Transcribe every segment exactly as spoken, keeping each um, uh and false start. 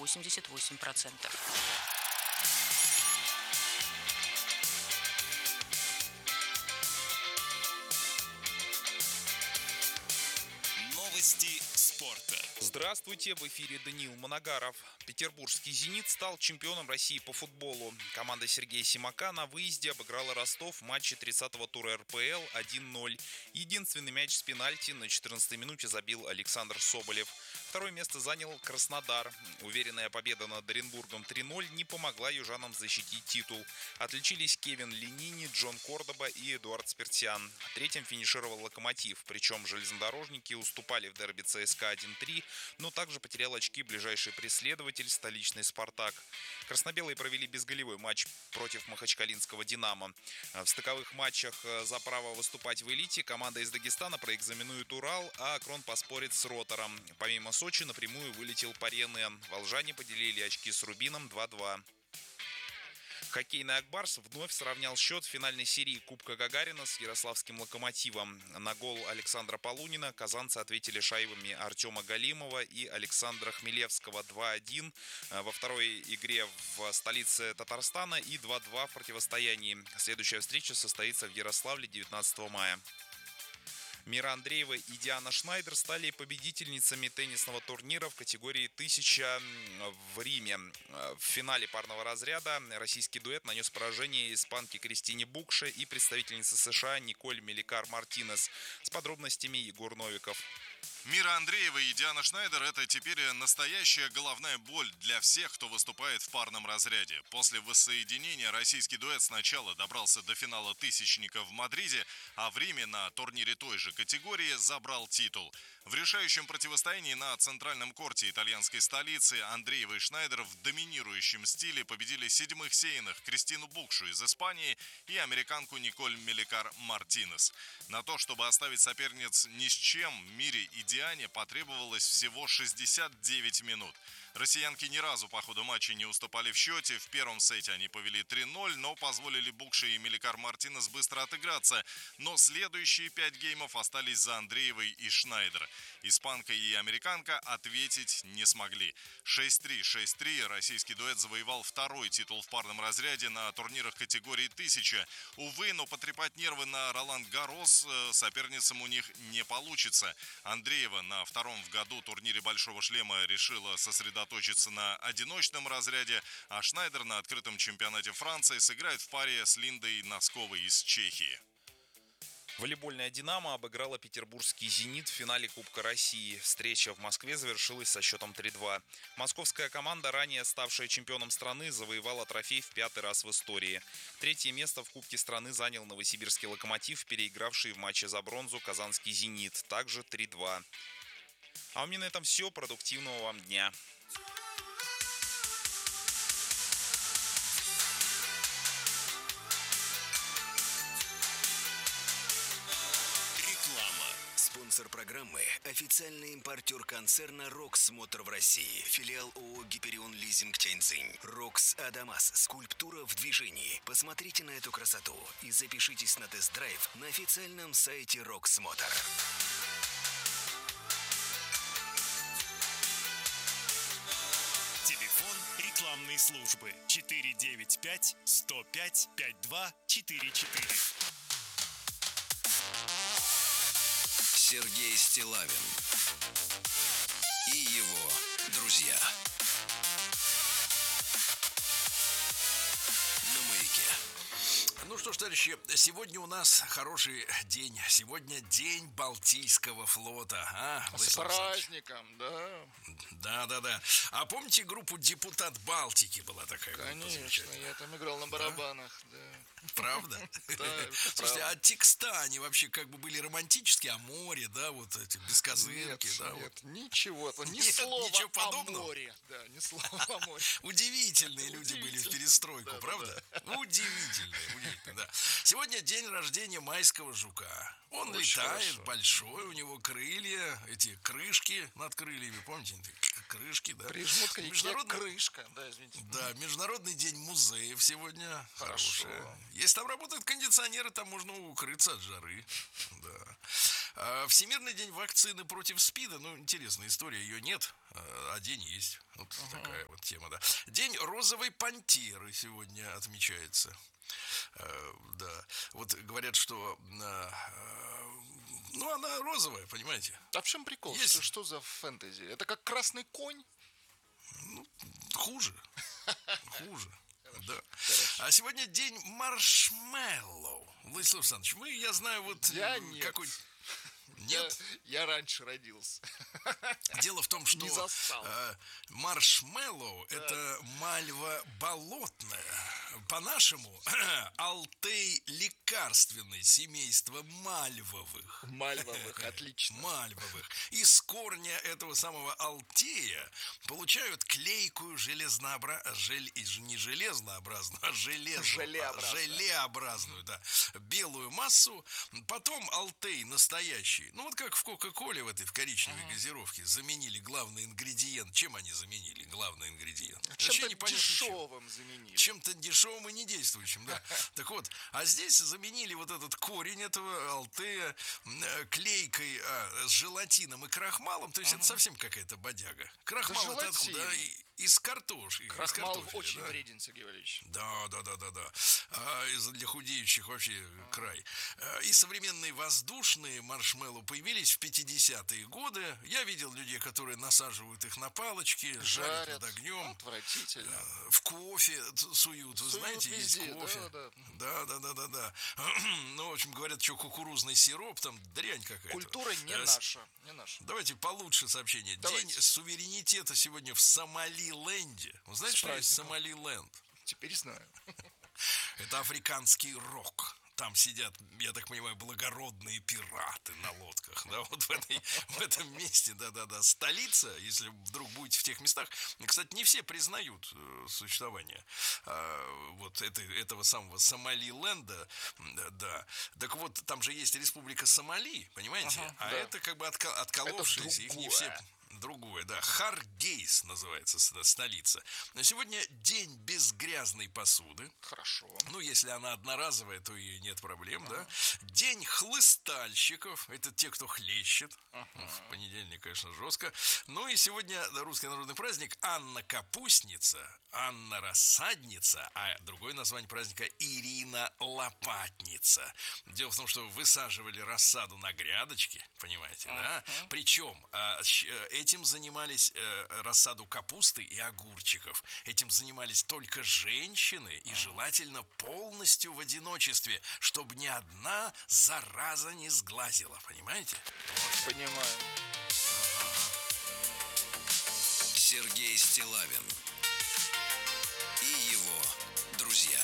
восемьдесят восемь процентов. Новости спорта. Здравствуйте, в эфире Даниил Моногаров. Петербургский «Зенит» стал чемпионом России по футболу. Команда Сергея Симака на выезде обыграла Ростов в матче тридцатого тура эр пэ эл один ноль. Единственный мяч с пенальти на четырнадцатой минуте забил Александр Соболев. Второе место занял Краснодар. Уверенная победа над Оренбургом три ноль не помогла южанам защитить титул. Отличились Кевин Ленини, Джон Кордоба и Эдуард Спиртян. Третьим финишировал «Локомотив», причем железнодорожники уступали в дерби цэ эс ка один три, но также потерял очки ближайший преследователь столичный «Спартак». Красно-белые провели безголевой матч против махачкалинского «Динамо». В стыковых матчах за право выступать в элите команда из Дагестана проэкзаменует «Урал», а «Акрон» поспорит с «Ротором». Помимо Сочи напрямую вылетел «Паренен». Волжане поделили очки с «Рубином» два-два. Хоккейный «Акбарс» вновь сравнял счет в финальной серии Кубка Гагарина с ярославским «Локомотивом». На гол Александра Полунина казанцы ответили шайбами Артема Галимова и Александра Хмелевского два один во второй игре в столице Татарстана и два-два в противостоянии. Следующая встреча состоится в Ярославле девятнадцатого мая. Мира Андреева и Диана Шнайдер стали победительницами теннисного турнира в категории тысяча в Риме. В финале парного разряда российский дуэт нанес поражение испанке Кристине Букше и представительнице США Николь Меликар-Мартинес. С подробностями Егор Новиков. Мира Андреева и Диана Шнайдер – это теперь настоящая головная боль для всех, кто выступает в парном разряде. После воссоединения российский дуэт сначала добрался до финала тысячника в Мадриде, а в Риме на турнире той же категории забрал титул. В решающем противостоянии на центральном корте итальянской столицы Андреева и Шнайдер в доминирующем стиле победили седьмых сеянных Кристину Букшу из Испании и американку Николь Меликар-Мартинес. На то, чтобы оставить соперниц ни с чем, Мире и Диане потребовалось всего шестьдесят девять минут. Россиянки ни разу по ходу матча не уступали в счете. В первом сете они повели три ноль, но позволили Букше и Меликар-Мартинес быстро отыграться. Но следующие пять геймов остались за Андреевой и Шнайдер. Испанка и американка ответить не смогли. шесть три, шесть три российский дуэт завоевал второй титул в парном разряде на турнирах категории тысяча. Увы, но потрепать нервы на Ролан Гаррос соперницам у них не получится. Андреева на втором в году турнире Большого шлема решила сосредоточиться точится на одиночном разряде, а Шнайдер на открытом чемпионате Франции сыграет в паре с Линдой Носковой из Чехии. Волейбольная «Динамо» обыграла петербургский «Зенит» в финале Кубка России. Встреча в Москве завершилась со счетом три-два. Московская команда, ранее ставшая чемпионом страны, завоевала трофей в пятый раз в истории. Третье место в Кубке страны занял новосибирский «Локомотив», переигравший в матче за бронзу казанский «Зенит», также три-два. А у меня на этом все. Продуктивного вам дня. Спонсор программы – официальный импортер концерна «Рокс Мотор» в России. Филиал ООО «Гиперион Лизинг» Тяньцзинь. «Рокс Адамас» – скульптура в движении. Посмотрите на эту красоту и запишитесь на тест-драйв на официальном сайте «Рокс Мотор». Телефон рекламной службы четыре девять пять сто пять пятьдесят два четыре четыре. Сергей Стиллавин и его друзья на Маяке. Ну что ж, товарищи, сегодня у нас хороший день. Сегодня день Балтийского флота. А, С праздником, да. Да, да, да. А помните группу «Депутат Балтики» была такая? Конечно, я там играл на барабанах, да. Правда? Да. Слушайте, а текста, они вообще как бы были романтические, о море, да, вот эти бескозырки, нет, да. Нет, вот. ничего, ни Нет, слова ничего о подобного? море. Да, ни слова о море. Удивительные люди были в перестройку, Да, правда? Удивительные, удивительные, да. Сегодня день рождения майского жука. Он Очень летает, хорошо. большой, у него крылья, эти крышки над крыльями, помните, крышки, да. Прижмут к реке Международный... крышка, да, извините. Да, Международный день музеев сегодня. Хорошо. Хорошая. Если там работают кондиционеры, там можно укрыться от жары. Да. А, Всемирный день вакцины против СПИДа. Ну, интересная история, ее нет, а день есть. Вот uh-huh. такая вот. вот тема, да. День розовой пантеры сегодня отмечается. Э, да. Вот говорят, что э, ну, она розовая, понимаете? А в чем прикол? Есть. Что, что за фэнтези? Это как красный конь? Ну, хуже. Хуже. Да. А сегодня день маршмеллоу. Владислав Александрович, вы, я знаю, вот Я э, нет. какой... Нет? Я, я раньше родился. Дело в том, что Не застал. э, маршмеллоу – это мальва болотная. По-нашему, алтей лекарственный, семейство мальвовых. Мальвовых, отлично. Мальвовых. Из корня этого самого алтея получают клейкую железнообразную, жель... не железнообразную, а железно... Желеобразную. желеобразную, да, белую массу. Потом алтей настоящий. Ну, вот как в Кока-Коле, в этой, в коричневой uh-huh. газировке, заменили главный ингредиент. Чем они заменили главный ингредиент? Чем-то дешевым чем. заменили. Чем-то дешевым и недействующим, да. Так вот, а здесь заменили вот этот корень этого алтея клейкой а, с желатином и крахмалом. То есть uh-huh. это совсем какая-то бодяга. Крахмал это откуда? Из картошки. Крахмал из картофеля, очень да? вреден, Сергей Валерьевич. Да, да, да, да, да. А, для худеющих вообще uh-huh. край. А, и современные воздушные маршмеллоу появились в пятидесятые годы. Я видел людей, которые насаживают их на палочки, жарят, жарят над огнем. Отвратительно. А, в кофе суют, вы суют знаете, везде, есть кофе. Да, да. Да, да, да, да, да. Ну, в общем, говорят, что кукурузный сироп, там дрянь какая-то. Культура не а, наша. Не наша. Давайте получше сообщение. Давайте. День суверенитета сегодня в Сомалиленде. Вы знаете, С что есть Сомалиленд? Теперь знаю. Это африканский рок. Там сидят, я так понимаю, благородные пираты на лодках, да, вот в, этой, в этом месте, да-да-да, столица, если вдруг будете в тех местах. Кстати, не все признают э, существование э, вот этой, этого самого Сомалиленда, да, да. Так вот, там же есть республика Сомали, понимаете, ага, а да. это как бы отко- отколовшиеся, их не все... Другое, да. Харгейс называется столица. На сегодня день без грязной посуды. Хорошо. Ну, если она одноразовая, то и нет проблем, uh-huh. да. День хлыстальщиков. Это те, кто хлещет. Uh-huh. В понедельник, конечно, жестко. Ну и сегодня русский народный праздник Анна Капустница, Анна Рассадница, а другое название праздника Ирина Лопатница. Дело в том, что высаживали рассаду на грядочке, понимаете, uh-huh. да. Причем этим занимались э, рассаду капусты и огурчиков. Этим занимались только женщины и желательно полностью в одиночестве, чтобы ни одна зараза не сглазила. Понимаете? Вот. Понимаю. Сергей Стиллавин и его друзья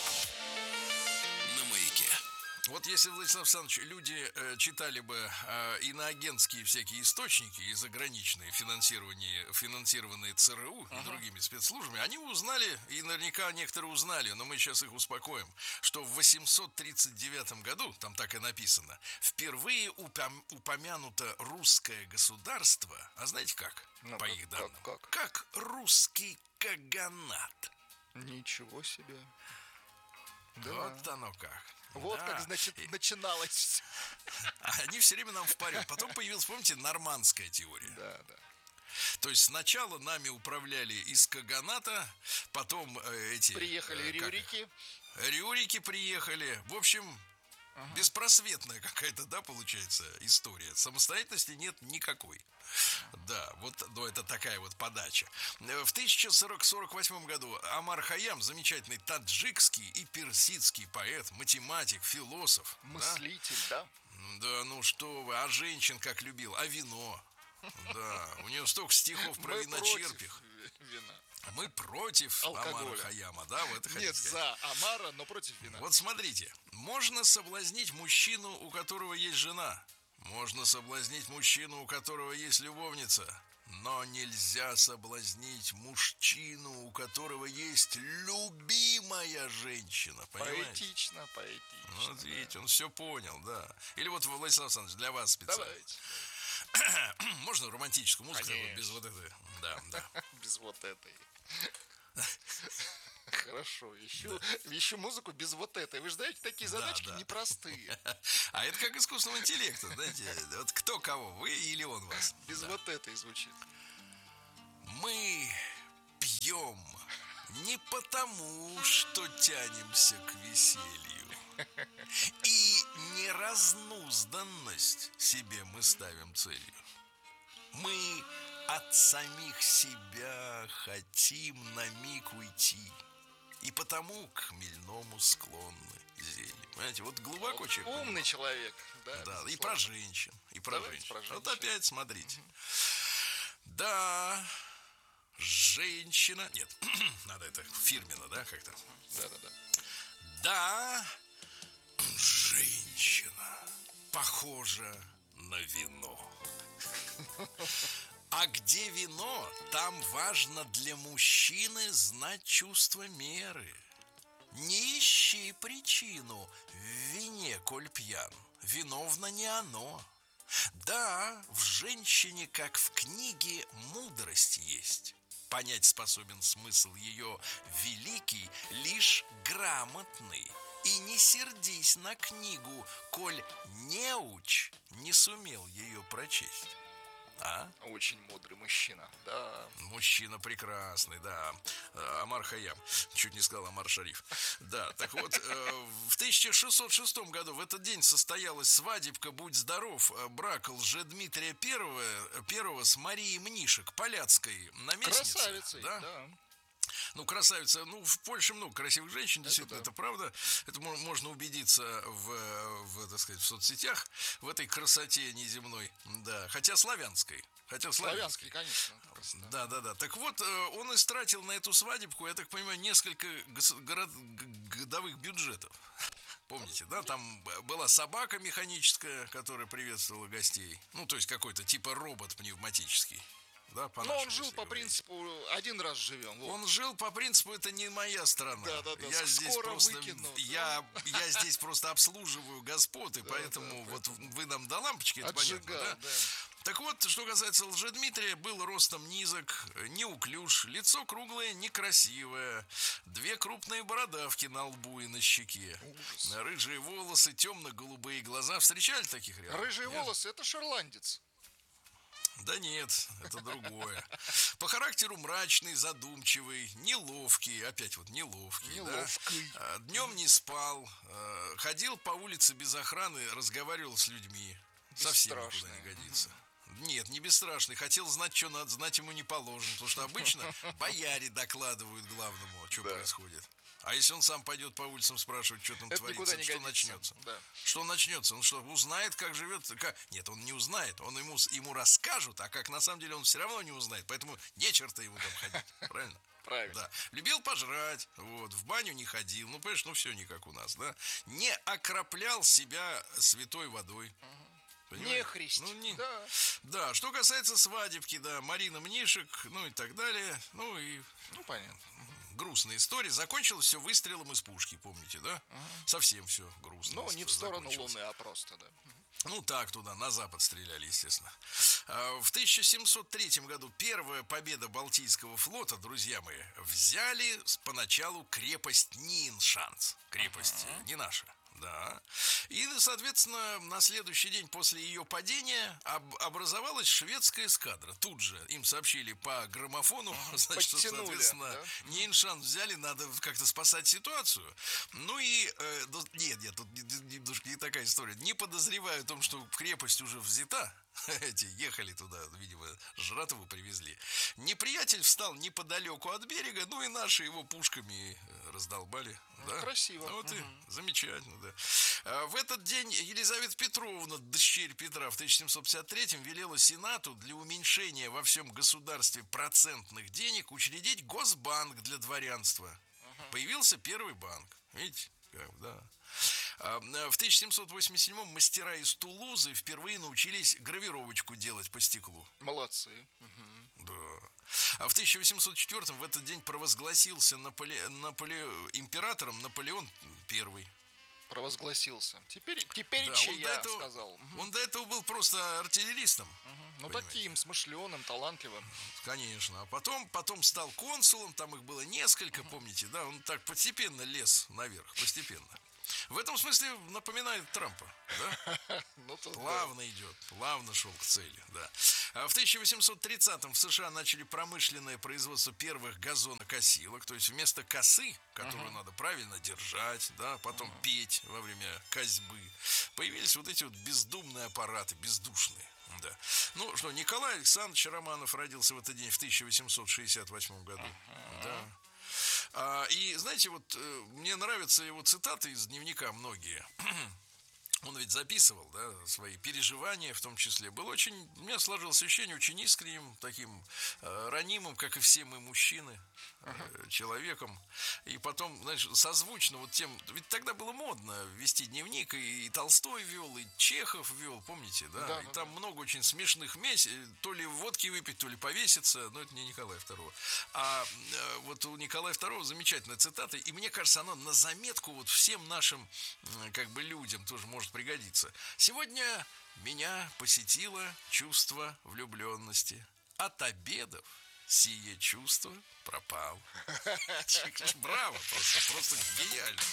на Маяке. Вот если, Владислав Александрович, люди э, читали бы э, иноагентские всякие источники и заграничные, финансирование, финансированные ЦРУ uh-huh. и другими спецслужбами, они узнали, и наверняка некоторые узнали, но мы сейчас их успокоим, что в восемьсот тридцать девятом году, там так и написано, впервые упом- упомянуто русское государство, а знаете как, ну, по как, их данным? Как, как? Как русский каганат. Ничего себе. Да. Вот оно как. Вот да. как, значит, и... начиналось. Они все время нам впарят. Потом появилась, помните, нормандская теория. Да, да. То есть сначала нами управляли из каганата, потом э, эти... Приехали э, рюрики. Рюрики приехали. В общем, ага. беспросветная какая-то, да, получается, история. Самостоятельности нет никакой. Да, вот, ну, это такая вот подача. В тысяча сорок восьмом году Омар Хайям, замечательный таджикский и персидский поэт, математик, философ. Мыслитель, да? Да, да, ну что вы, а женщин как любил, а вино. Да, у него столько стихов про виночерпих. Мы против алкоголя. Омара Хайяма, да, вот это нет, за Омара, но против вина. Вот смотрите, можно соблазнить мужчину, у которого есть жена. Можно соблазнить мужчину, у которого есть любовница, но нельзя соблазнить мужчину, у которого есть любимая женщина. Понимаете? Поэтично, поэтично. Вот видите, да. Он все понял, да. Или вот, Владислав Александрович, для вас специально. Давайте. Можно романтическую музыку, конечно. Без вот этой. Да, да. Без вот этой. Хорошо, ищу, да. ищу музыку без вот этой. Вы же знаете, такие задачки да, да. непростые. А это как искусственного интеллекта, знаете, вот кто кого, вы или он вас. Без да. вот этой звучит. Мы пьем пьем не потому, что тянемся к веселью, и не разнузданность себе мы ставим целью. Мы от самих себя хотим на миг уйти, и потому к хмельному склонны зелье. Понимаете, вот глубоко человек Умный понимал. человек. Да, Да, и безусловно. про женщин, и про Давайте женщин. про женщин. Вот опять смотрите. Да, женщина... Нет, надо это фирменно, да, как-то? Да-да-да. Да, женщина похожа на вино. А где вино, там важно для мужчины знать чувство меры. Не ищи причину в вине, коль пьян. Виновно не оно. Да, в женщине, как в книге, мудрость есть. Понять способен смысл ее великий лишь грамотный. И не сердись на книгу, коль неуч не сумел ее прочесть. А? Очень мудрый мужчина, да. Мужчина прекрасный, да. Омар Хайям. Чуть не сказал Омар Шариф. Да, так вот, в тысяча шестьсот шестом году в этот день состоялась свадебка, будь здоров, брак Лжедмитрия Первого, Первого с Марией Мнишек, поляцкой наместницей. Красавицей, да. да. Ну, красавица, ну, в Польше много красивых женщин, действительно, Это да. это правда. Это мо- можно убедиться в, в, так сказать, в соцсетях, в этой красоте неземной, да, хотя славянской. Хотя Славянский, конечно. красота. Да, да, да. Так вот, он истратил на эту свадебку, я так понимаю, несколько гос- город- г- годовых бюджетов. Помните, да? Там была собака механическая, которая приветствовала гостей. Ну, то есть какой-то типа робот пневматический. Да, по Но он нашему, жил если по говорить. принципу один раз живем. Вот. Он жил по принципу, это не моя страна. Да, да, да, Я здесь скоро просто, выкинут, я, я здесь просто обслуживаю господ, и поэтому да, вот вы нам до лампочки, это понятно, Отжигал, да? да. Так вот, что касается Лжедмитрия, был ростом низок, неуклюж, лицо круглое, некрасивое, две крупные бородавки на лбу и на щеке, Ужас. рыжие волосы, темно-голубые глаза. Встречали таких ребят? Рыжие Нет? волосы, это шотландец. Да нет, это другое. По характеру мрачный, задумчивый, неловкий, опять вот неловкий. Неловкий. Да? Днем не спал, э, ходил по улице без охраны, разговаривал с людьми. Совсем никуда Бесстрашный. не годится. Нет, не бесстрашный. Хотел знать, что надо, знать ему не положено. Потому что обычно бояре докладывают главному, что Да. происходит. А если он сам пойдет по улицам спрашивать, что там Это творится, никуда не что годится. начнется? Да. Что начнется? Он что, узнает, как живет? Как... Нет, он не узнает. Он ему, ему расскажут, а как на самом деле он все равно не узнает. Поэтому не черта ему там ходить. Правильно? Правильно. Да. Любил пожрать, вот, в баню не ходил. Ну, понимаешь, ну все не как у нас, да? Не окроплял себя святой водой. Понимаете? Нехристь. Ну, не... Да. Да, что касается свадебки, да, Марина Мнишек, ну и так далее. Ну и Ну, понятно. грустная история. Закончилось все выстрелом из пушки, помните, да? Совсем все грустно. Ну, не в сторону закончилось. Луны, а просто, да. Ну, так туда, на запад стреляли, естественно. А, В тысяча семьсот третьем году первая победа Балтийского флота, друзья мои, взяли с- поначалу крепость Ниншанс. Крепость э, не наша. Да. И, соответственно, на следующий день после ее падения об- образовалась шведская эскадра. Тут же им сообщили по граммофону, значит, что, Подтянули, соответственно, да? Ниншанс взяли, надо как-то спасать ситуацию. Ну и, э, ну, нет, нет, тут не- не- немножко не такая история. Не подозреваю о том, что крепость уже взята. Эти ехали туда, видимо, жратву привезли. Неприятель встал неподалеку от берега, ну и наши его пушками э, раздолбали. Да? красиво. Ну, вот и замечательно, да. А, В этот день Елизавета Петровна, дочерь Петра, в тысяча семьсот пятьдесят третьем велела Сенату для уменьшения во всем государстве процентных денег учредить Госбанк для дворянства. Появился первый банк. Видите, как, да. А, В тысяча семьсот восемьдесят седьмом мастера из Тулузы впервые научились гравировочку делать по стеклу. Молодцы. Да. А в тысяча восемьсот четвёртом в этот день провозгласился Наполе... Наполе... императором Наполеон Первый. Провозгласился. Теперь, теперь Да, че он, до я этого, сказал. Мгм. он до этого был просто артиллеристом. Ну, понимаете. таким смышленым, талантливым. Конечно. А потом, потом стал консулом, там их было несколько, помните, да? Он так постепенно лез наверх, постепенно. В этом смысле напоминает Трампа, да? Ну, то Плавно идет, плавно шел к цели, да. А в тысяча восемьсот тридцатом в США начали промышленное производство первых газонокосилок, то есть вместо косы, которую uh-huh. надо правильно держать, да, потом uh-huh. петь во время косьбы, появились вот эти вот бездумные аппараты, бездушные. Да. Ну что, Николай Александрович Романов родился в этот день в тысяча восемьсот шестьдесят восьмом году. Uh-huh. Да. А, и знаете, вот э, мне нравятся его цитаты из дневника многие. Он ведь записывал, да, свои переживания, в том числе. Был очень, у меня сложилось ощущение, очень искренним, таким э, ранимым, как и все мы мужчины, э, человеком. И потом, знаешь, созвучно вот тем, ведь тогда было модно вести дневник, и, и Толстой вел, и Чехов вел, помните, да? Да, и да, там да. много очень смешных месяцев, то ли водки выпить, то ли повеситься, но это не Николая второго. А э, вот у Николая второго замечательная цитата, и мне кажется, она на заметку вот всем нашим, э, как бы, людям тоже может пригодится. Сегодня меня посетило чувство влюбленности. От обедов сие чувство пропало. Браво, просто, просто гениально.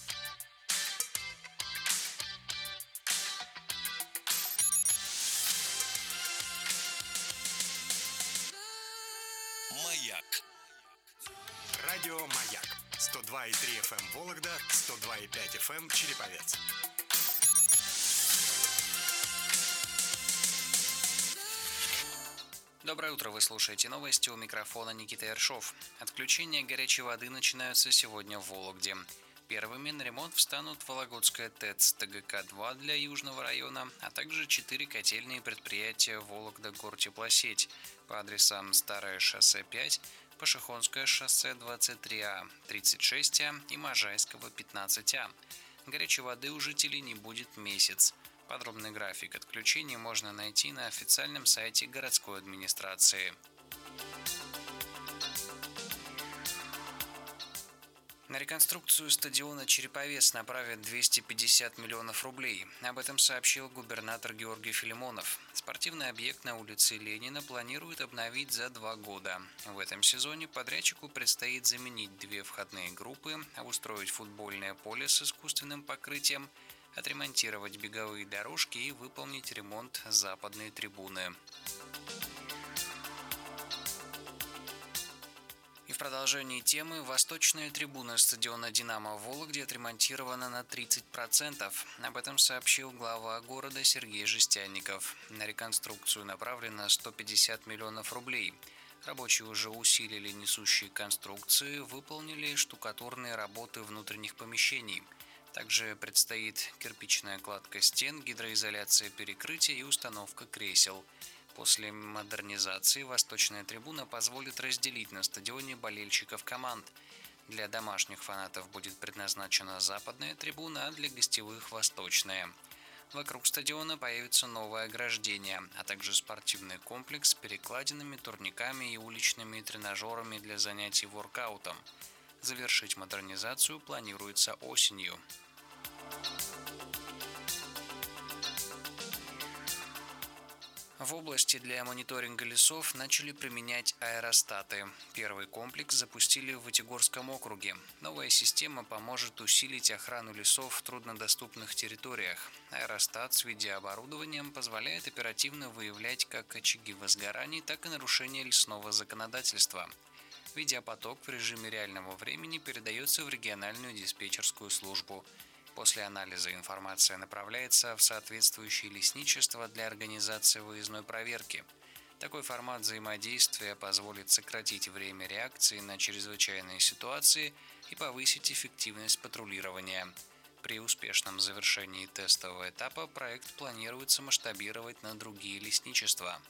Маяк. Радио Маяк. сто два и три эф эм Вологда, сто два и пять эф эм Череповец. Доброе утро, вы слушаете новости, у микрофона Никита Ершов. Отключения горячей воды начинаются сегодня в Вологде. Первыми на ремонт встанут Вологодская ТЭЦ Тэ Гэ Ка два для Южного района, а также четыре котельные предприятия Вологда-Гортеплосеть по адресам Старое шоссе пять, Пашихонское шоссе двадцать три А, тридцать шесть А и Можайского пятнадцать А. Горячей воды у жителей не будет месяц. Подробный график отключений можно найти на официальном сайте городской администрации. На реконструкцию стадиона «Череповец» направят двести пятьдесят миллионов рублей. Об этом сообщил губернатор Георгий Филимонов. Спортивный объект на улице Ленина планируют обновить за два года. В этом сезоне подрядчику предстоит заменить две входные группы, обустроить футбольное поле с искусственным покрытием, отремонтировать беговые дорожки и выполнить ремонт западной трибуны. И в продолжении темы, восточная трибуна стадиона «Динамо» в Вологде отремонтирована на тридцать процентов. Об этом сообщил глава города Сергей Жестянников. На реконструкцию направлено сто пятьдесят миллионов рублей. Рабочие уже усилили несущие конструкции, выполнили штукатурные работы внутренних помещений. Также предстоит кирпичная кладка стен, гидроизоляция перекрытия и установка кресел. После модернизации восточная трибуна позволит разделить на стадионе болельщиков команд. Для домашних фанатов будет предназначена западная трибуна, а для гостевых – восточная. Вокруг стадиона появится новое ограждение, а также спортивный комплекс с перекладинами, турниками и уличными тренажерами для занятий воркаутом. Завершить модернизацию планируется осенью. В области для мониторинга лесов начали применять аэростаты. Первый комплекс запустили в Вытегорском округе. Новая система поможет усилить охрану лесов в труднодоступных территориях. Аэростат с видеооборудованием позволяет оперативно выявлять как очаги возгораний, так и нарушения лесного законодательства. Видеопоток в режиме реального времени передается в региональную диспетчерскую службу. После анализа информация направляется в соответствующее лесничество для организации выездной проверки. Такой формат взаимодействия позволит сократить время реакции на чрезвычайные ситуации и повысить эффективность патрулирования. При успешном завершении тестового этапа проект планируется масштабировать на другие лесничества.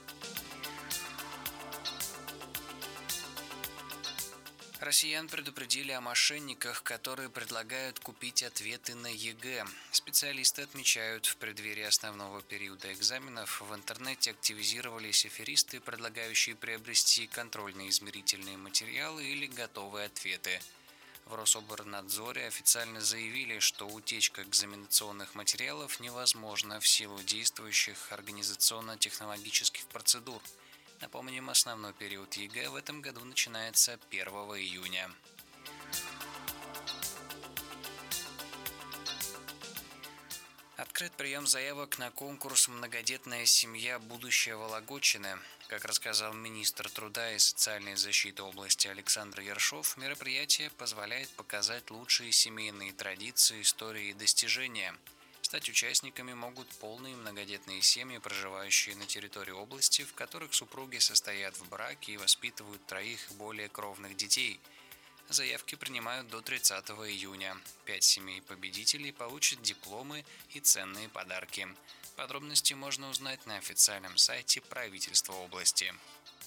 Россиян предупредили о мошенниках, которые предлагают купить ответы на Е Гэ. Специалисты отмечают, в преддверии основного периода экзаменов в интернете активизировались аферисты, предлагающие приобрести контрольно-измерительные материалы или готовые ответы. В Рособорнадзоре официально заявили, что утечка экзаменационных материалов невозможна в силу действующих организационно-технологических процедур. Напомним, основной период Е Гэ в этом году начинается первого июня. Открыт прием заявок на конкурс «Многодетная семья. Будущее Вологодчины». Как рассказал министр труда и социальной защиты области Александр Ершов, мероприятие позволяет показать лучшие семейные традиции, истории и достижения. Стать участниками могут полные многодетные семьи, проживающие на территории области, в которых супруги состоят в браке и воспитывают троих и более кровных детей. Заявки принимают до тридцатого июня. Пять семей-победителей получат дипломы и ценные подарки. Подробности можно узнать на официальном сайте правительства области.